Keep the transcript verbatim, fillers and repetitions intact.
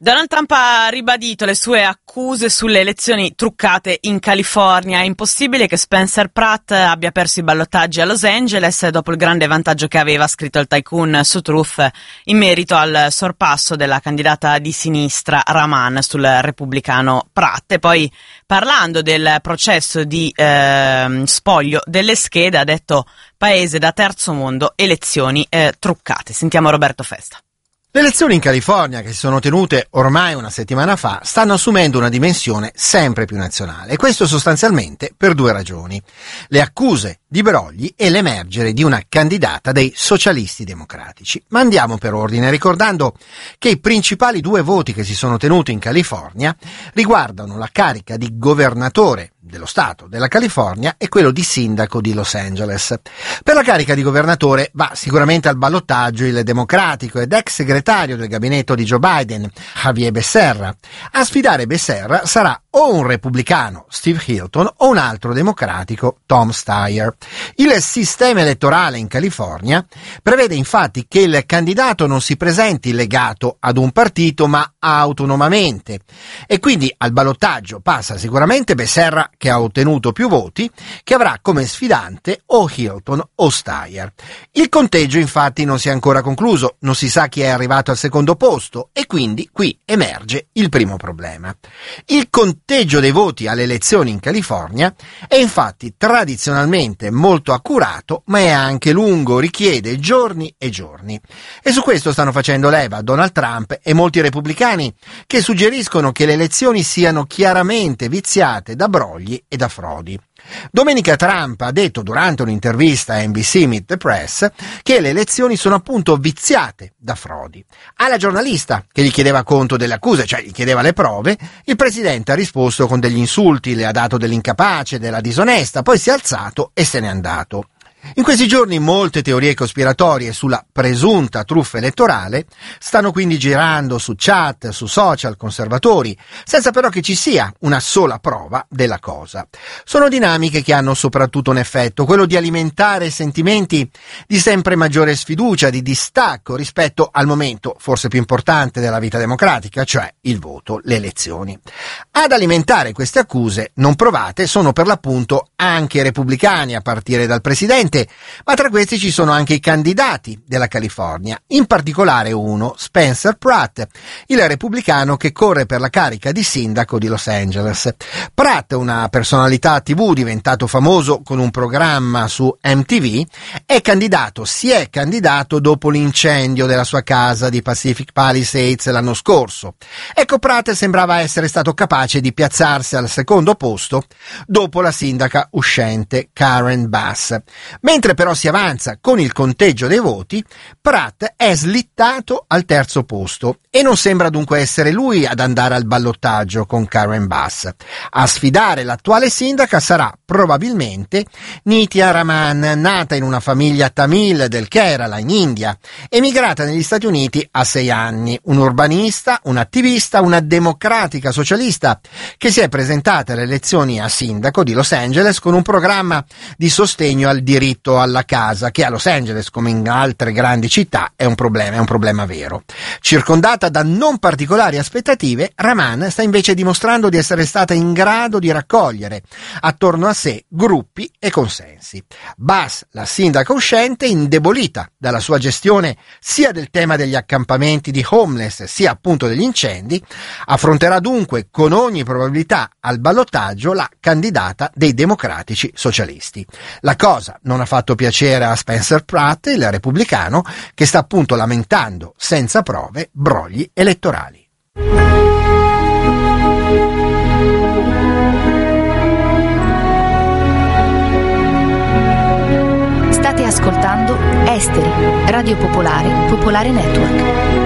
Donald Trump ha ribadito le sue accuse sulle elezioni truccate in California. È impossibile che Spencer Pratt abbia perso i ballottaggi a Los Angeles dopo il grande vantaggio che aveva, scritto il tycoon su Truth, in merito al sorpasso della candidata di sinistra Rahman sul repubblicano Pratt. E poi, parlando del processo di eh, spoglio delle schede, ha detto: paese da terzo mondo, elezioni eh, truccate. Sentiamo Roberto Festa. Le elezioni in California, che si sono tenute ormai una settimana fa, stanno assumendo una dimensione sempre più nazionale, e questo sostanzialmente per due ragioni: le accuse di brogli e l'emergere di una candidata dei socialisti democratici. Ma andiamo per ordine, ricordando che i principali due voti che si sono tenuti in California riguardano la carica di governatore dello Stato della California e quello di sindaco di Los Angeles. Per la carica di governatore va sicuramente al ballottaggio il democratico ed ex segretario del gabinetto di Joe Biden, Javier Becerra. A sfidare Becerra sarà o un repubblicano, Steve Hilton, o un altro democratico, Tom Steyer. Il sistema elettorale in California prevede infatti che il candidato non si presenti legato ad un partito ma autonomamente, e quindi al ballottaggio passa sicuramente Becerra, che ha ottenuto più voti, che avrà come sfidante o Hilton o Steyer. Il conteggio infatti non si è ancora concluso, non si sa chi è arrivato al secondo posto, e quindi qui emerge il primo problema. Il conteggio dei voti alle elezioni in California è infatti tradizionalmente molto accurato, ma è anche lungo, richiede giorni e giorni. E su questo stanno facendo leva Donald Trump e molti repubblicani, che suggeriscono che le elezioni siano chiaramente viziate da brogli e da frodi. Domenica Trump ha detto durante un'intervista a N B C Meet the Press che le elezioni sono appunto viziate da frodi. Alla giornalista che gli chiedeva conto delle accuse, cioè gli chiedeva le prove, il presidente ha risposto con degli insulti, le ha dato dell'incapace, della disonesta, poi si è alzato e se n'è andato. In questi giorni molte teorie cospiratorie sulla presunta truffa elettorale stanno quindi girando su chat, su social conservatori, senza però che ci sia una sola prova della cosa. Sono dinamiche che hanno soprattutto un effetto, quello di alimentare sentimenti di sempre maggiore sfiducia, di distacco rispetto al momento forse più importante della vita democratica, cioè il voto, le elezioni. Ad alimentare queste accuse non provate sono per l'appunto anche i repubblicani, a partire dal presidente, ma tra questi ci sono anche i candidati della California, in particolare uno, Spencer Pratt, il repubblicano che corre per la carica di sindaco di Los Angeles. Pratt, una personalità tivù diventato famoso con un programma su M T V, è candidato, si è candidato dopo l'incendio della sua casa di Pacific Palisades l'anno scorso. Ecco, Pratt sembrava essere stato capace di piazzarsi al secondo posto dopo la sindaca uscente Karen Bass. Mentre però si avanza con il conteggio dei voti, Pratt è slittato al terzo posto e non sembra dunque essere lui ad andare al ballottaggio con Karen Bass. A sfidare l'attuale sindaca sarà probabilmente Nitya Raman, nata in una famiglia tamil del Kerala in India, emigrata negli Stati Uniti a sei anni, un urbanista, un'attivista, una democratica socialista che si è presentata alle elezioni a sindaco di Los Angeles con un programma di sostegno al diritto alla casa, che a Los Angeles, come in altre grandi città, è un problema, è un problema vero. Circondata da non particolari aspettative, Raman sta invece dimostrando di essere stata in grado di raccogliere attorno a sé gruppi e consensi. Bass, la sindaca uscente, indebolita dalla sua gestione sia del tema degli accampamenti di homeless sia appunto degli incendi, affronterà dunque con ogni probabilità al ballottaggio la candidata dei democratici socialisti. La cosa non ha fatto piacere a Spencer Pratt, il repubblicano, che sta appunto lamentando senza prove brogli elettorali. State ascoltando Esteri, Radio Popolare, Popolare Network.